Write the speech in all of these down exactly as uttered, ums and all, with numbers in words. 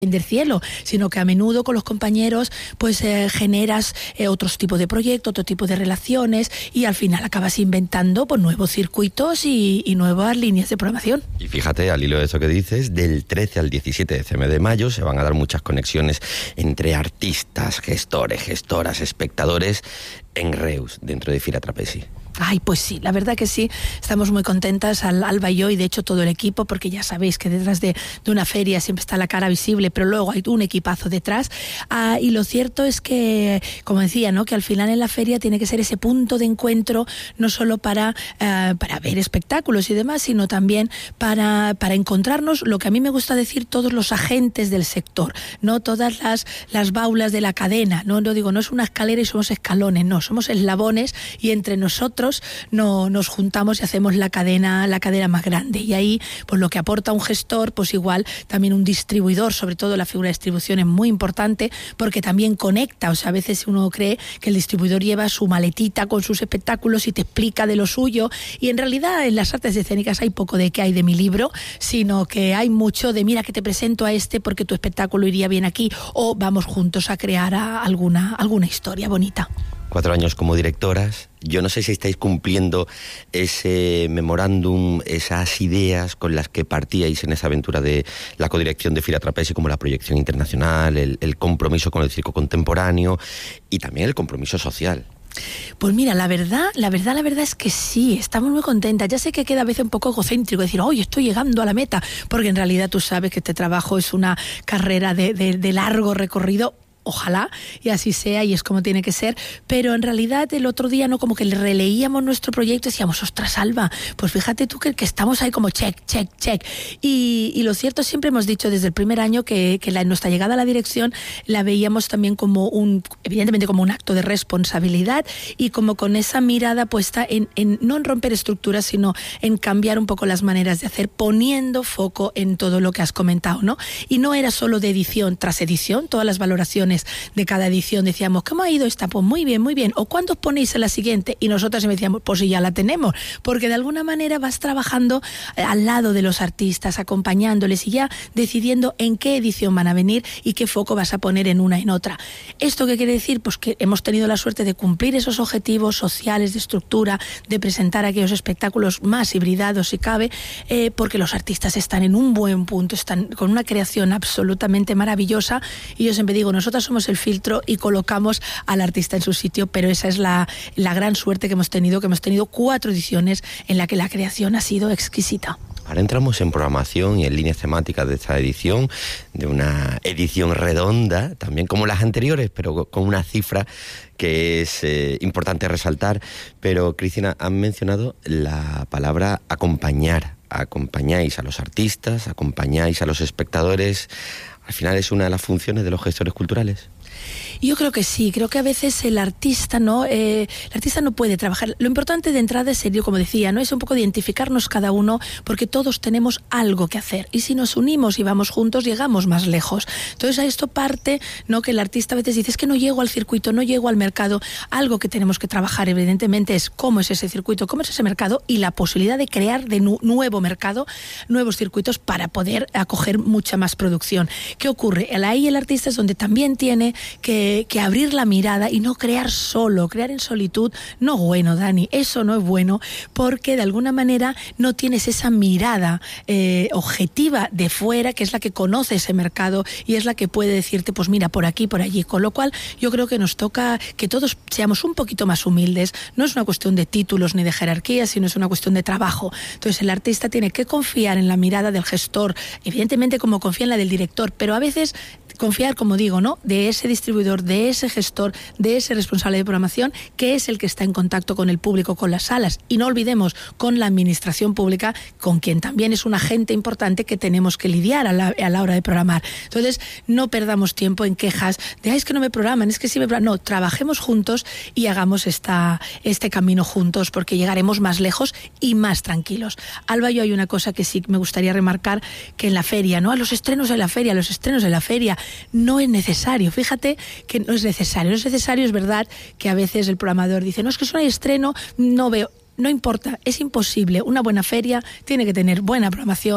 del cielo, sino que a menudo con los compañeros pues eh, generas eh, otros tipos de proyectos, otro tipo de relaciones y al final acabas inventando pues, nuevos circuitos y, y nuevas líneas de programación. Y fíjate, al hilo de eso que dices, del trece al diecisiete de mayo se van a dar muchas conexiones entre artistas, gestores, gestoras, espectadores en Reus, dentro de Fira Trapezi. Ay, pues sí, la verdad que sí, estamos muy contentas, Alba y yo, y de hecho todo el equipo, porque ya sabéis que detrás de, de una feria siempre está la cara visible, pero luego hay un equipazo detrás, ah, y lo cierto es que, como decía, ¿no?, que al final en la feria tiene que ser ese punto de encuentro, no solo para, uh, para ver espectáculos y demás, sino también para, para encontrarnos, lo que a mí me gusta decir, todos los agentes del sector, no todas las, las baulas de la cadena, no, no digo, no es una escalera y somos escalones, no, somos eslabones y entre nosotros no, nos juntamos y hacemos la cadena, la cadena más grande. Y ahí, pues lo que aporta un gestor, pues igual también un distribuidor, sobre todo la figura de distribución es muy importante porque también conecta. O sea, a veces uno cree que el distribuidor lleva su maletita con sus espectáculos y te explica de lo suyo. Y en realidad en las artes escénicas hay poco de qué hay de mi libro, sino que hay mucho de mira que te presento a este porque tu espectáculo iría bien aquí o vamos juntos a crear a alguna, alguna historia bonita. Cuatro años como directoras. Yo no sé si estáis cumpliendo ese memorándum, esas ideas con las que partíais en esa aventura de la codirección de Fira Trapezi, como la proyección internacional, el, el compromiso con el circo contemporáneo y también el compromiso social. Pues mira, la verdad, la verdad, la verdad es que sí, estamos muy contentas. Ya sé que queda a veces un poco egocéntrico decir, oye, estoy llegando a la meta, porque en realidad tú sabes que este trabajo es una carrera de, de, de largo recorrido. Ojalá, y así sea, y es como tiene que ser, pero en realidad el otro día no como que releíamos nuestro proyecto y decíamos, ostras, Alba, pues fíjate tú que, que estamos ahí como check, check, check, y, y lo cierto, siempre hemos dicho desde el primer año que, que la, nuestra llegada a la dirección la veíamos también como un, evidentemente como un acto de responsabilidad y como con esa mirada puesta en, en no en romper estructuras, sino en cambiar un poco las maneras de hacer, poniendo foco en todo lo que has comentado, ¿no? Y no era solo de edición tras edición, todas las valoraciones de cada edición decíamos, ¿cómo ha ido esta? Pues muy bien, muy bien. ¿O cuándo os ponéis en la siguiente? Y nosotras me decíamos, pues si ya la tenemos, porque de alguna manera vas trabajando al lado de los artistas, acompañándoles y ya decidiendo en qué edición van a venir y qué foco vas a poner en una y en otra. ¿Esto qué quiere decir? Pues que hemos tenido la suerte de cumplir esos objetivos sociales de estructura, de presentar aquellos espectáculos más hibridados si cabe, eh, porque los artistas están en un buen punto, están con una creación absolutamente maravillosa y yo siempre digo, nosotros somos el filtro y colocamos al artista en su sitio, pero esa es la, la gran suerte que hemos tenido, que hemos tenido cuatro ediciones en la que la creación ha sido exquisita. Ahora entramos en programación y en líneas temáticas de esta edición, de una edición redonda, también como las anteriores, pero con una cifra que es eh, importante resaltar. Pero, Cristina, han mencionado la palabra acompañar. Acompañáis a los artistas, acompañáis a los espectadores. Al final es una de las funciones de los gestores culturales. Yo creo que sí, creo que a veces el artista no eh, el artista no puede trabajar. Lo importante de entrada es serio, como decía, no es un poco de identificarnos cada uno, porque todos tenemos algo que hacer y si nos unimos y vamos juntos llegamos más lejos. Entonces a esto parte, no, que el artista a veces dice es que no llego al circuito, no llego al mercado. Algo que tenemos que trabajar evidentemente es cómo es ese circuito, cómo es ese mercado y la posibilidad de crear de nu- nuevo mercado, nuevos circuitos para poder acoger mucha más producción. ¿Qué ocurre? Ahí el artista es donde también tiene que, que abrir la mirada y no crear solo, crear en solitud, no bueno, Dani, eso no es bueno, porque de alguna manera no tienes esa mirada eh, objetiva de fuera, que es la que conoce ese mercado y es la que puede decirte, pues mira, por aquí, por allí, con lo cual yo creo que nos toca que todos seamos un poquito más humildes, no es una cuestión de títulos ni de jerarquía, sino es una cuestión de trabajo. Entonces el artista tiene que confiar en la mirada del gestor, evidentemente como confía en la del director, pero a veces confiar, como digo, ¿no?, de ese distribuidor, de ese gestor, de ese responsable de programación, que es el que está en contacto con el público, con las salas. Y no olvidemos, con la administración pública, con quien también es un agente importante que tenemos que lidiar a la, a la hora de programar. Entonces, no perdamos tiempo en quejas de, ah, es que no me programan, es que sí me programan. No, trabajemos juntos y hagamos esta, este camino juntos, porque llegaremos más lejos y más tranquilos. Alba, yo hay una cosa que sí me gustaría remarcar, que en la feria, ¿no?, a los estrenos de la feria, a los estrenos de la feria, no es necesario, fíjate que no es necesario, no es necesario, es verdad que a veces el programador dice, no, es que es un estreno, no veo, no importa, es imposible, una buena feria tiene que tener buena programación,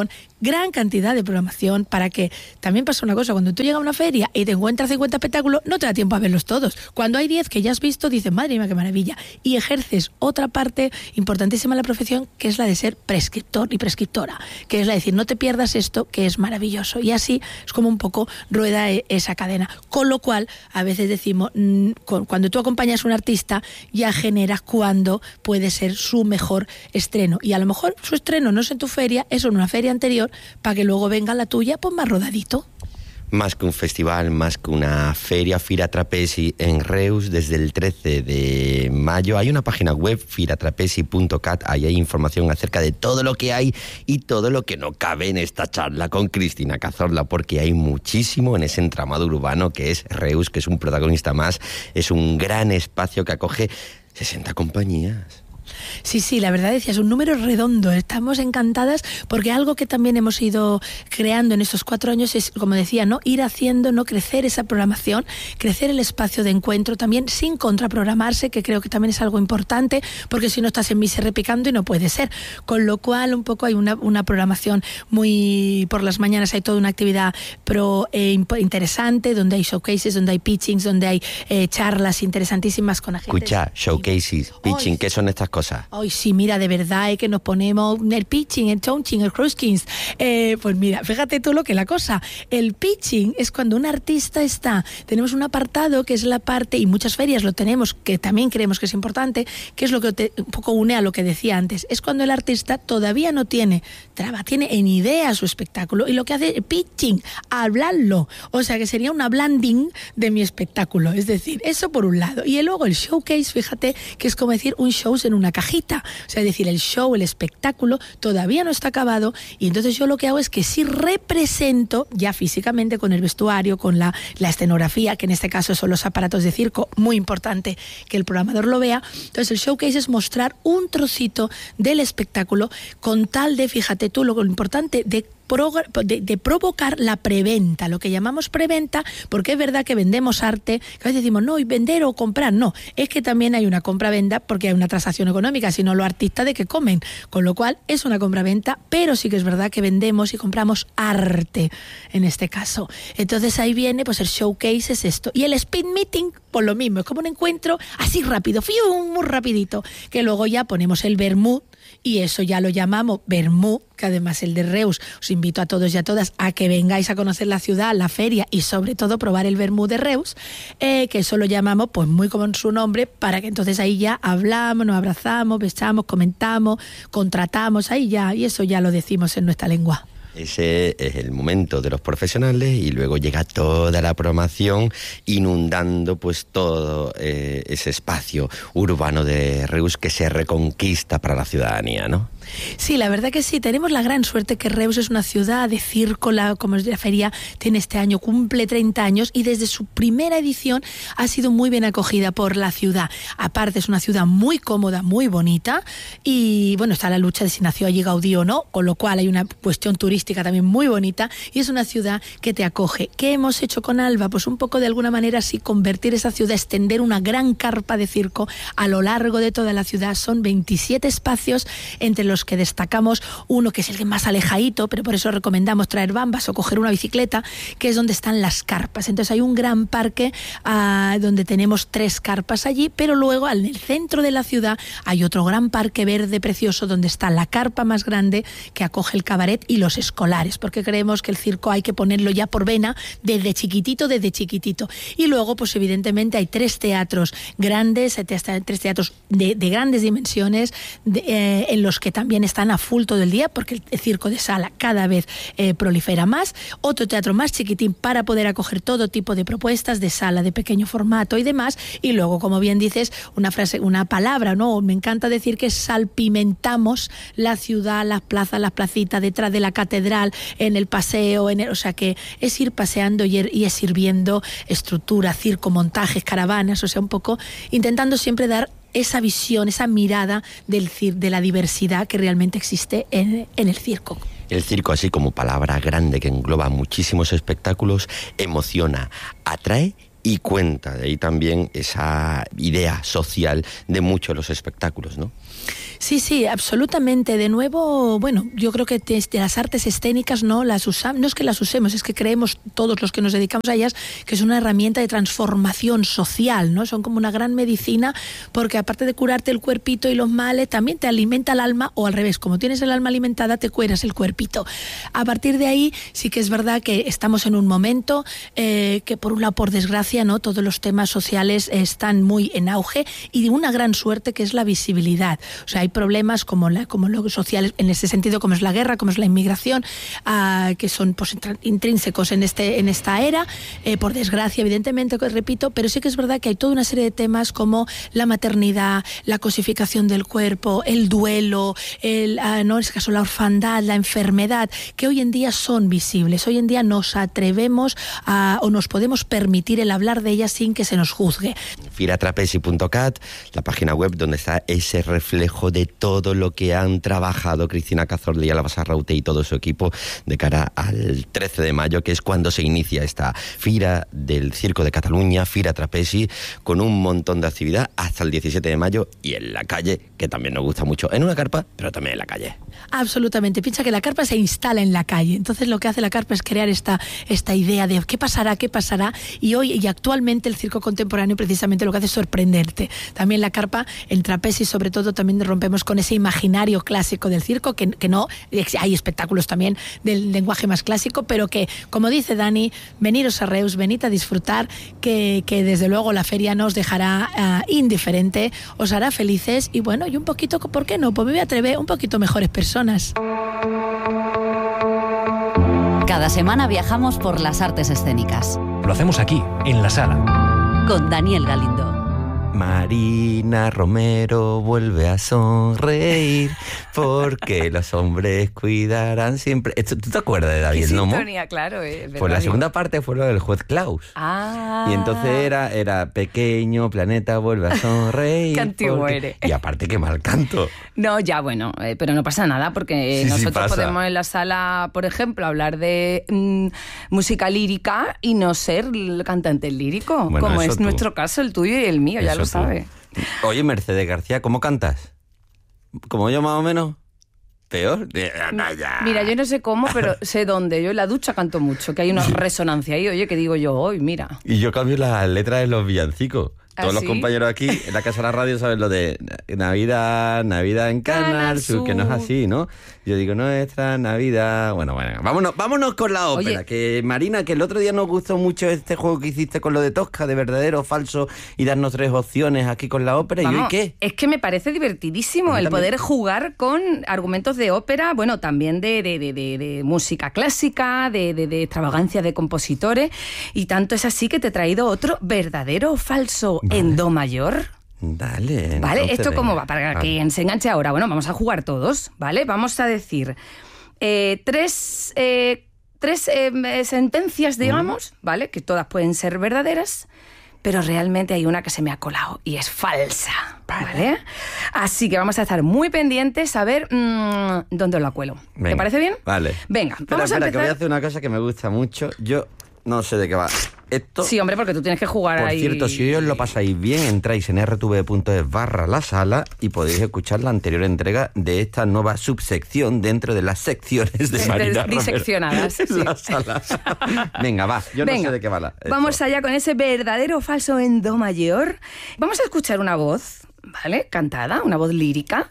gran cantidad de programación para que, también pasa una cosa, cuando tú llegas a una feria y te encuentras cincuenta espectáculos, no te da tiempo a verlos todos. Cuando hay diez que ya has visto, dices, madre mía, qué maravilla. Y ejerces otra parte importantísima de la profesión, que es la de ser prescriptor y prescriptora, que es la de decir, no te pierdas esto, que es maravilloso. Y así es como un poco rueda esa cadena. Con lo cual, a veces decimos, cuando tú acompañas a un artista, ya generas cuando puede ser su mejor estreno. Y a lo mejor su estreno no es en tu feria, es en una feria anterior, para que luego venga la tuya, pues más rodadito. Más que un festival, más que una feria, Fira Trapezi en Reus desde el trece de mayo. Hay una página web, fira trapezi punto cat, ahí hay información acerca de todo lo que hay y todo lo que no cabe en esta charla con Cristina Cazorla, porque hay muchísimo en ese entramado urbano que es Reus, que es un protagonista más, es un gran espacio que acoge sesenta compañías. Sí, sí, la verdad decía, es un número redondo. Estamos encantadas porque algo que también hemos ido creando en estos cuatro años es, como decía, no ir haciendo, no crecer esa programación, crecer el espacio de encuentro también sin contraprogramarse, que creo que también es algo importante, porque si no estás en misa repicando y no puede ser. Con lo cual, un poco hay una, una programación muy... Por las mañanas hay toda una actividad pro eh, interesante, donde hay showcases, donde hay pitchings, donde hay eh, charlas interesantísimas con agentes. Escucha, showcases, pitching, ¿qué son estas cosas? Ay, sí, mira, de verdad, es que nos ponemos el pitching, el touching, el cruiskins. Eh, pues mira, fíjate tú lo que es la cosa. El pitching es cuando un artista está, tenemos un apartado que es la parte, y muchas ferias lo tenemos, que también creemos que es importante, que es lo que te, un poco une a lo que decía antes. Es cuando el artista todavía no tiene traba, tiene en idea su espectáculo, y lo que hace es pitching, hablarlo. O sea, que sería una blanding de mi espectáculo. Es decir, eso por un lado. Y luego el showcase, fíjate, que es como decir un show en una cajita, o sea, es decir, el show, el espectáculo todavía no está acabado, y entonces yo lo que hago es que sí represento ya físicamente con el vestuario, con la, la escenografía, que en este caso son los aparatos de circo, muy importante que el programador lo vea. Entonces el showcase es mostrar un trocito del espectáculo con tal de, fíjate tú, lo importante de De, de provocar la preventa, lo que llamamos preventa, porque es verdad que vendemos arte, que a veces decimos, no, y vender o comprar, no, es que también hay una compra-venta porque hay una transacción económica, sino los artistas de que comen, con lo cual es una compra-venta, pero sí que es verdad que vendemos y compramos arte, en este caso. Entonces ahí viene, pues el showcase es esto, y el speed meeting, pues lo mismo, es como un encuentro así rápido, fiu, muy rapidito, que luego ya ponemos el vermut, y eso ya lo llamamos vermú, que además el de Reus, os invito a todos y a todas a que vengáis a conocer la ciudad, la feria y sobre todo probar el vermú de Reus, eh, que eso lo llamamos pues muy como en su nombre, para que entonces ahí ya hablamos, nos abrazamos, besamos, comentamos, contratamos, ahí ya, y eso ya lo decimos en nuestra lengua. Ese es el momento de los profesionales y luego llega toda la programación inundando pues todo eh, ese espacio urbano de Reus que se reconquista para la ciudadanía, ¿no? Sí, la verdad que sí, tenemos la gran suerte que Reus es una ciudad de circo, la, como es de la feria, tiene este año, cumple treinta años y desde su primera edición ha sido muy bien acogida por la ciudad. Aparte es una ciudad muy cómoda, muy bonita y bueno, está la lucha de si nació allí Gaudí o no, con lo cual hay una cuestión turística también muy bonita y es una ciudad que te acoge. ¿Qué hemos hecho con Alba? Pues un poco de alguna manera sí convertir esa ciudad, extender una gran carpa de circo a lo largo de toda la ciudad. Son veintisiete espacios entre los que destacamos uno que es el que más alejadito, pero por eso recomendamos traer bambas o coger una bicicleta, que es donde están las carpas. Entonces hay un gran parque uh, donde tenemos tres carpas allí, pero luego en el centro de la ciudad hay otro gran parque verde precioso donde está la carpa más grande que acoge el cabaret y los escolares, porque creemos que el circo hay que ponerlo ya por vena desde chiquitito, desde chiquitito. Y luego pues evidentemente hay tres teatros grandes, tres teatros de, de grandes dimensiones de, eh, en los que también También están a full todo el día porque el circo de sala cada vez eh, prolifera más. Otro teatro más chiquitín para poder acoger todo tipo de propuestas de sala de pequeño formato y demás. Y luego, como bien dices, una frase, una palabra, ¿no? Me encanta decir que salpimentamos la ciudad, las plazas, las placitas, detrás de la catedral, en el paseo, en el, o sea que es ir paseando y, y es ir viendo estructura, circo, montajes, caravanas, o sea, un poco intentando siempre dar esa visión, esa mirada del cir- de la diversidad que realmente existe en, en el circo. El circo, así como palabra grande que engloba muchísimos espectáculos, emociona, atrae y cuenta. De ahí también esa idea social de muchos de los espectáculos, ¿no? Sí, sí, absolutamente. De nuevo, bueno, yo creo que de las artes escénicas no las usamos, no es que las usemos, es que creemos todos los que nos dedicamos a ellas que es una herramienta de transformación social, ¿no? Son como una gran medicina porque aparte de curarte el cuerpito y los males, también te alimenta el alma, o al revés, como tienes el alma alimentada, te cueras el cuerpito. A partir de ahí sí que es verdad que estamos en un momento eh, que por un lado, por desgracia, ¿no? Todos los temas sociales están muy en auge y de una gran suerte que es la visibilidad. O sea, hay problemas como, la, como los sociales, en ese sentido, como es la guerra, como es la inmigración, uh, que son pues, intrínsecos en, este, en esta era, eh, por desgracia, evidentemente, repito, pero sí que es verdad que hay toda una serie de temas como la maternidad, la cosificación del cuerpo, el duelo, el, uh, no en este caso la orfandad, la enfermedad, que hoy en día son visibles. Hoy en día nos atrevemos a, o nos podemos permitir el hablar de ellas sin que se nos juzgue. firatrapesi punto cat, la página web donde está ese reflejo de todo lo que han trabajado Cristina Cazorla y Alba Sarraute y todo su equipo de cara al trece de mayo, que es cuando se inicia esta Fira del Circo de Cataluña, Fira Trapesi, con un montón de actividad hasta el diecisiete de mayo y en la calle, que también nos gusta mucho, en una carpa, pero también en la calle. Absolutamente. Piensa que la carpa se instala en la calle. Entonces lo que hace la carpa es crear esta, esta idea de qué pasará, qué pasará. Y hoy y actualmente el circo contemporáneo precisamente lo que hace es sorprenderte. También la carpa, en Trapesi sobre todo, también rompemos con ese imaginario clásico del circo, que, que no, hay espectáculos también del lenguaje más clásico, pero que, como dice Dani, veniros a Reus, venid a disfrutar, que, que desde luego la feria no os dejará uh, indiferente, os hará felices y bueno, y un poquito, ¿por qué no? Pues me voy a atrever un poquito mejores personas. Cada semana viajamos por las artes escénicas. Lo hacemos aquí, en La Sala. Con Daniel Galindo. Marina Romero vuelve a sonreír porque los hombres cuidarán siempre. Esto, ¿tú te acuerdas de David ¿Qué Nomo? sintonía? Claro, eh, Pues la segunda parte fue lo del juez Klaus. Ah. Y entonces era, era pequeño, planeta vuelve a sonreír. Qué antiguo porque... eres. Y aparte qué mal canto. No, ya bueno, eh, pero no pasa nada porque Sí, sí nosotros pasa. podemos en La Sala, por ejemplo, hablar de mm, música lírica y no ser el cantante lírico, Bueno, como eso es tú. nuestro caso, el tuyo y el mío, ya Eso lo tú. sabe. Oye, Mercedes García, ¿cómo cantas? ¿Como yo más o menos? ¿Peor? Eh, anda ya. Mira, yo no sé cómo, pero sé dónde. Yo en la ducha canto mucho, que hay una resonancia ahí, oye, que digo yo hoy, mira. Y yo cambio las letras de los villancicos. ¿Ah, Todos los sí? compañeros aquí en la Casa de la Radio saben lo de Navidad, Navidad en Canal Canal Sur, que no es Sur. así, ¿no? Yo digo, nuestra Navidad... Bueno, bueno, vámonos, vámonos con la ópera. Oye. Que Marina, que el otro día nos gustó mucho este juego que hiciste con lo de Tosca, de verdadero o falso, y darnos tres opciones aquí con la ópera. ¿Y hoy Vamos, qué? es que me parece divertidísimo A mí el también. poder jugar con argumentos de ópera, bueno, también de, de, de, de, de música clásica, de, de, de extravagancia de compositores, y tanto es así que te he traído otro verdadero o falso Vale. en do mayor. Dale. ¿Vale? entonces, ¿Esto cómo venga. va? Para Vale. que se enganche ahora. Bueno, vamos a jugar todos, ¿vale? Vamos a decir eh, tres, eh, tres eh, sentencias, digamos, ¿vale? Que todas pueden ser verdaderas, pero realmente hay una que se me ha colado y es falsa, ¿vale? Así que vamos a estar muy pendientes a ver mmm, dónde la cuelo. Venga. ¿Te parece bien? Vale. Venga, Espera, vamos espera, a que voy a empezar. hacer una cosa que me gusta mucho. Yo no sé de qué va esto. Sí, hombre, porque tú tienes que jugar Por ahí. cierto, si hoy os lo pasáis bien, entráis en r t v punto es barra la sala y podéis escuchar la anterior entrega de esta nueva subsección dentro de las secciones de De- Marina Romero. diseccionadas, En sí. la sala. Venga, va, yo no Venga, sé de qué va la, esto. Vamos allá con ese verdadero o falso en do mayor. Vamos a escuchar una voz, ¿vale? Cantada, una voz lírica.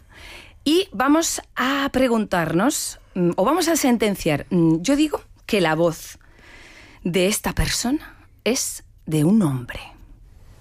Y vamos a preguntarnos, mm, o vamos a sentenciar. mm, Yo digo que la voz de esta persona es de un hombre.